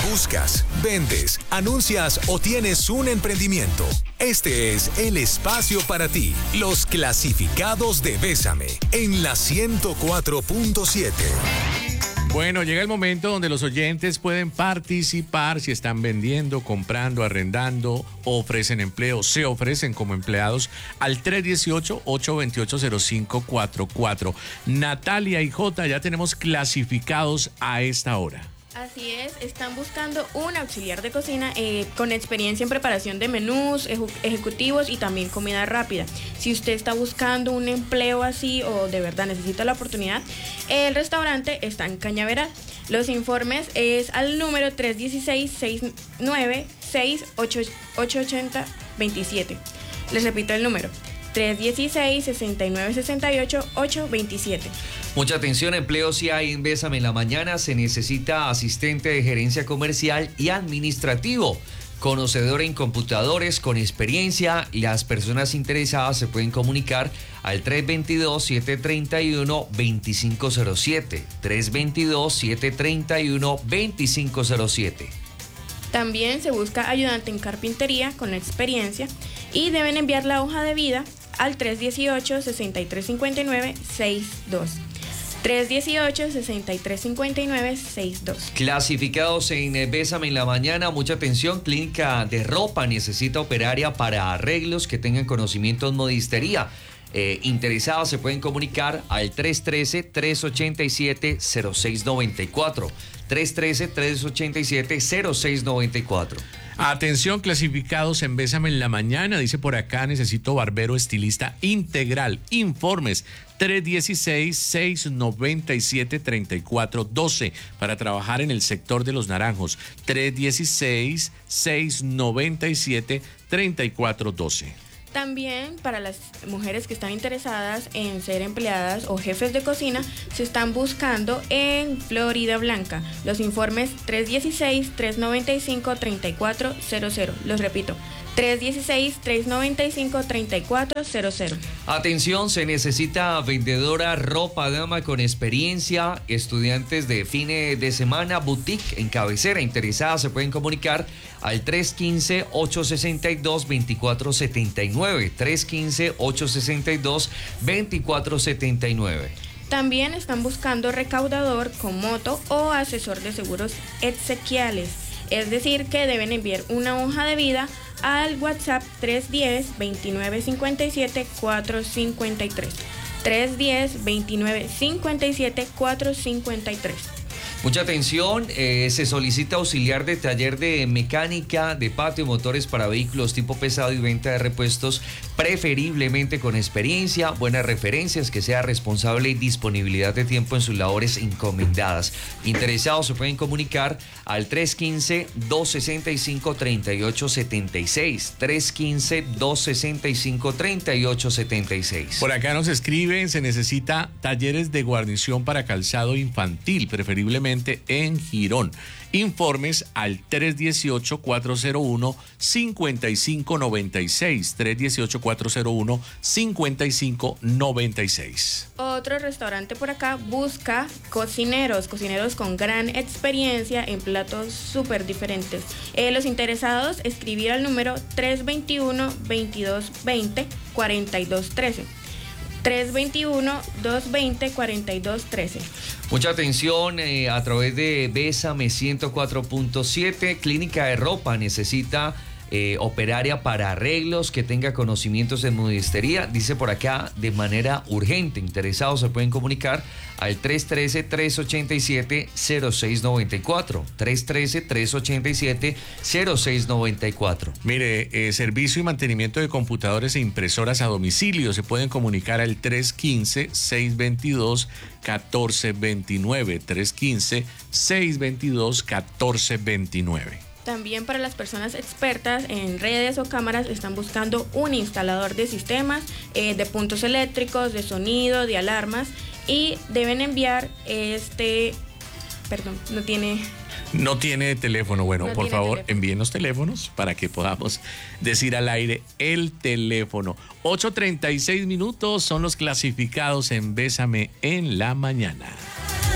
Buscas, vendes, anuncias o tienes un emprendimiento. Este es el espacio para ti. Los clasificados de Bésame en la 104.7. Bueno, llega el momento donde los oyentes pueden participar si están vendiendo, comprando, arrendando, ofrecen empleo, se ofrecen como empleados al 318-828-0544. Natalia y Jota, ya tenemos clasificados a esta hora. Así es, están buscando un auxiliar de cocina con experiencia en preparación de menús ejecutivos y también comida rápida. Si usted está buscando un empleo así o de verdad necesita la oportunidad, el restaurante está en Cañaveral. Los informes es al número 316-696-880-27. Les repito el número. 316-6968-827. Mucha atención, empleo si hay en Bésame en la mañana. Se necesita asistente de gerencia comercial y administrativo, conocedor en computadores, con experiencia. Las personas interesadas se pueden comunicar al 322-731-2507. 322-731-2507. También se busca ayudante en carpintería con experiencia y deben enviar la hoja de vida al 318-6359-62. 318-6359-62. Clasificados en Bésame en la mañana, mucha atención, clínica de ropa necesita operaria para arreglos que tengan conocimiento en modistería. Interesados se pueden comunicar al 313-387-0694. 313-387-0694. Atención, clasificados en Bésame en la mañana. Dice por acá, necesito barbero estilista integral. Informes 316-697-3412 para trabajar en el sector de los naranjos. 316-697-3412. También para las mujeres que están interesadas en ser empleadas o jefes de cocina, se están buscando en Florida Blanca. Los informes 316-395-3400. Los repito, 316-395-3400. Atención, se necesita vendedora ropa dama con experiencia, estudiantes de fin de semana, boutique en cabecera. Interesadas se pueden comunicar al 315-862-2479. 315-862-2479. También están buscando recaudador con moto o asesor de seguros exequiales. Es decir, que deben enviar una hoja de vida al WhatsApp 310-2957-453. 310-2957-453. Mucha atención, se solicita auxiliar de taller de mecánica de patio, motores para vehículos tipo pesado y venta de repuestos, preferiblemente con experiencia, buenas referencias, que sea responsable y disponibilidad de tiempo en sus labores encomendadas. Interesados se pueden comunicar al 315-265-3876. 315-265-3876. Por acá nos escriben, se necesita talleres de guarnición para calzado infantil, preferiblemente en Girón. Informes al 318-401-5596. 318-401-5596. Otro restaurante por acá busca cocineros con gran experiencia en platos súper diferentes. Los interesados, escribir al número 321-2220-4213. 321-220-4213. Mucha atención, a través de Bésame 104.7, clínica de ropa necesita operaria para arreglos que tenga conocimientos en modistería. Dice por acá, de manera urgente. Interesados se pueden comunicar al 313-387-0694. 313-387-0694. Mire, servicio y mantenimiento de computadores e impresoras a domicilio. Se pueden comunicar al 315-622-1429. 315-622-1429. También para las personas expertas en redes o cámaras están buscando un instalador de sistemas, de puntos eléctricos, de sonido, de alarmas, y deben enviar No tiene teléfono. Bueno, No por tiene favor, teléfono. envíen los teléfonos para que podamos decir al aire el teléfono. 8:36 son los clasificados en Bésame en la mañana.